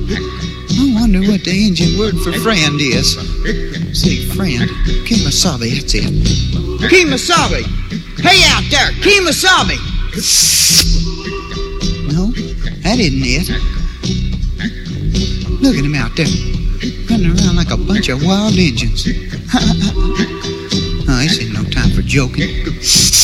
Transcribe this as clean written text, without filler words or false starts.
I wonder what the Indian word for friend is. Say friend. Kemosabe, that's it. Kemosabe! Hey out there, Kemosabe! No, that isn't it. Look at them out there, running around like a bunch of wild Indians. Oh, this ain't no time for joking.